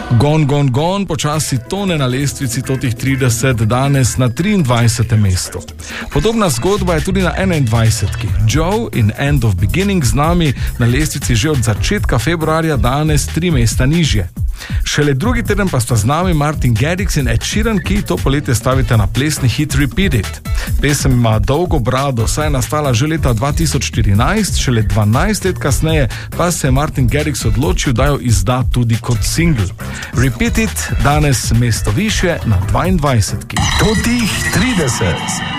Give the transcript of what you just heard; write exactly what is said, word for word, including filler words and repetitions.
Gone, gone, gone počasi tone na lestvici totih trideset, danes na triindvajsetem mestu. Podobna zgodba je tudi na enaindvajsetki. Joe in End of Beginning z nami na lestvici že od začetka februarja, danes tri mesta nižje. Šele drugi teden pa sta z nami Martin Garrix in Ed Sheeran, ki to poletje stavite na plesni hit Repeat It. Pesem ima dolgo brado, saj je nastala že leta dva tisoč štirinajst, šele dvanajst let kasneje pa se je Martin Garrix odločil, da jo izda tudi kot single. Repeat It, danes mesto višje na dvaindvajsetki. Totih trideset.